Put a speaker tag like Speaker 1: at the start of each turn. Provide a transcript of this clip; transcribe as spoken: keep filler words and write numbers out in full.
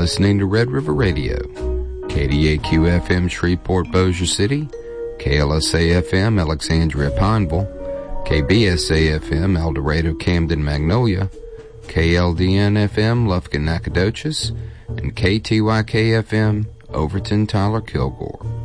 Speaker 1: listening to Red River Radio, K D A Q F M Shreveport Bossier City, K L S A F M Alexandria Pineville, K B S A F M El Dorado Camden Magnolia, K L D N F M Lufkin Nacogdoches, and K T Y K F M Overton Tyler Kilgore.